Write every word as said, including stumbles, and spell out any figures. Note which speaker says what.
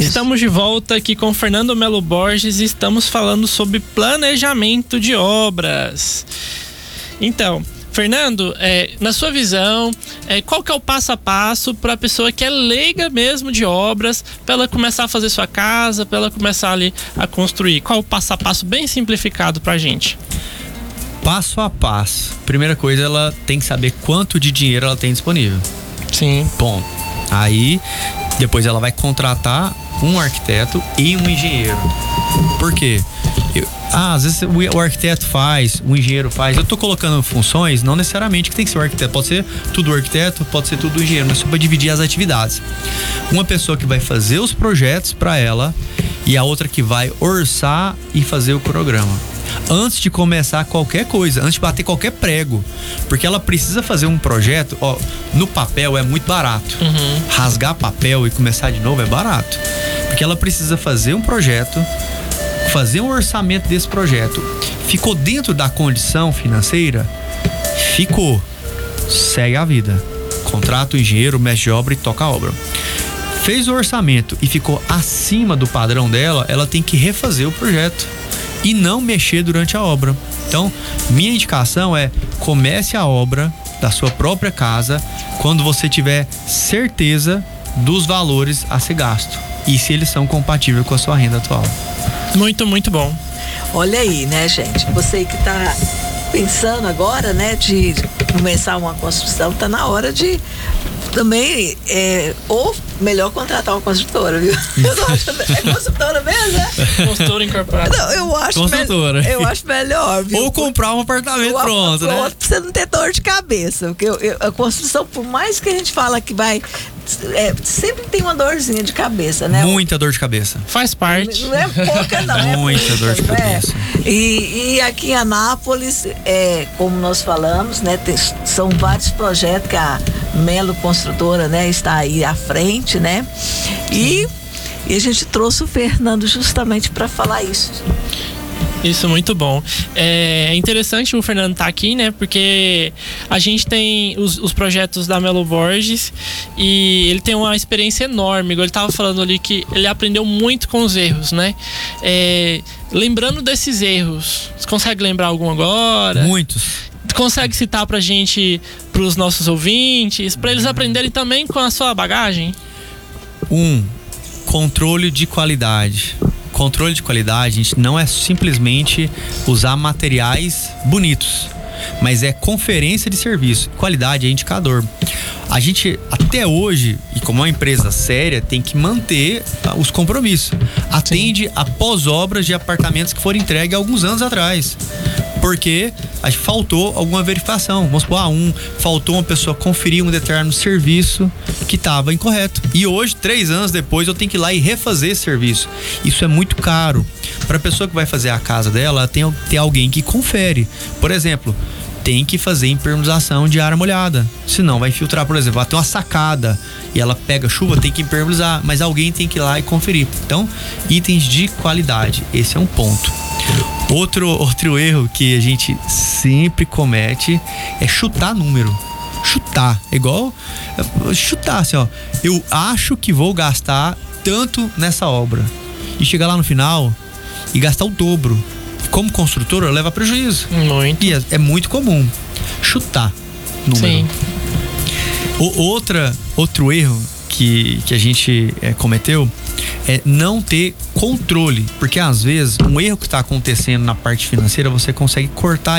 Speaker 1: Estamos de volta aqui com Fernando Melo Borges e estamos falando sobre planejamento de obras. Então, Fernando, é, na sua visão, é, qual que é o passo a passo para a pessoa que é leiga mesmo de obras, para ela começar a fazer sua casa, para ela começar ali a construir? Qual o passo a passo bem simplificado para a gente?
Speaker 2: Passo a passo. Primeira coisa, ela tem que saber quanto de dinheiro ela tem disponível.
Speaker 1: Sim.
Speaker 2: Bom, aí depois ela vai contratar um arquiteto e um engenheiro. Por quê? Eu, ah, às vezes o, o arquiteto faz, o engenheiro faz. Eu tô colocando funções, não necessariamente que tem que ser o arquiteto. Pode ser tudo o arquiteto, pode ser tudo o engenheiro, mas só para dividir as atividades. Uma pessoa que vai fazer os projetos para ela e a outra que vai orçar e fazer o cronograma. Antes de começar qualquer coisa, antes de bater qualquer prego, porque ela precisa fazer um projeto, ó, no papel é muito barato.
Speaker 1: Uhum.
Speaker 2: Rasgar papel e começar de novo é barato, porque ela precisa fazer um projeto, fazer um orçamento desse projeto. Ficou dentro da condição financeira? Ficou. Segue a vida. Contrata o engenheiro, mestre de obra e toca a obra. Fez o orçamento e ficou acima do padrão dela, ela tem que refazer o projeto e não mexer durante a obra. Então, minha indicação é: comece a obra da sua própria casa quando você tiver certeza dos valores a ser gasto e se eles são compatíveis com a sua renda atual.
Speaker 1: Muito, muito bom.
Speaker 3: Olha aí, né, gente? Você que tá pensando agora, né, de começar uma construção, tá na hora de também, é, ou melhor contratar uma construtora, viu? Eu não acho, é construtora mesmo, né?
Speaker 1: Construtora incorporada.
Speaker 3: Não, eu acho
Speaker 2: Construtora.
Speaker 3: Me, eu acho melhor, viu?
Speaker 2: Ou comprar um apartamento
Speaker 3: Ou,
Speaker 2: pronto,
Speaker 3: ou,
Speaker 2: né?
Speaker 3: Pra você não ter dor de cabeça. Porque eu, eu, a construção, por mais que a gente fala que vai, é, sempre tem uma dorzinha de cabeça, né?
Speaker 2: Muita dor de cabeça.
Speaker 1: Faz parte.
Speaker 3: Não é pouca, não. É
Speaker 2: Muita
Speaker 3: muita,
Speaker 2: dor de
Speaker 3: né?
Speaker 2: cabeça.
Speaker 3: E, e aqui em Anápolis, é, como nós falamos, né, tem, são vários projetos que a Melo Construtora, né, está aí à frente, né? E, e a gente trouxe o Fernando justamente para falar isso.
Speaker 1: Isso, muito bom. É interessante o Fernando estar aqui, né? Porque a gente tem os, os projetos da Melo Borges e ele tem uma experiência enorme. Ele estava falando ali que ele aprendeu muito com os erros, né? É, lembrando desses erros, você consegue lembrar algum agora?
Speaker 2: Muitos.
Speaker 1: Consegue citar pra gente, pros nossos ouvintes, para eles aprenderem também com a sua bagagem?
Speaker 2: Um, controle de qualidade. Controle de qualidade, a gente não é simplesmente usar materiais bonitos, mas é conferência de serviço. Qualidade é indicador. A gente, até hoje, e como uma empresa séria, tem que manter os compromissos. Atende Sim. após obras de apartamentos que foram entregues há alguns anos atrás. Porque faltou alguma verificação. Vamos supor, ah, um, faltou uma pessoa conferir um determinado serviço que estava incorreto. E hoje, três anos depois, eu tenho que ir lá e refazer esse serviço. Isso é muito caro. Para a pessoa que vai fazer a casa dela, tem, tem alguém que confere. Por exemplo, tem que fazer impermeabilização de área molhada. Senão vai filtrar, por exemplo, ela tem uma sacada e ela pega chuva, tem que impermeabilizar. Mas alguém tem que ir lá e conferir. Então, itens de qualidade. Esse é um ponto. Outro, outro erro que a gente sempre comete é chutar número. Chutar, é igual chutar assim, ó. Eu acho que vou gastar tanto nessa obra e chegar lá no final e gastar o dobro. Como construtora, leva prejuízo.
Speaker 1: Muito.
Speaker 2: E é, é muito comum chutar número.
Speaker 1: Sim.
Speaker 2: O, outra, outro erro que, que a gente é, cometeu é não ter controle, porque às vezes um erro que está acontecendo na parte financeira você consegue cortar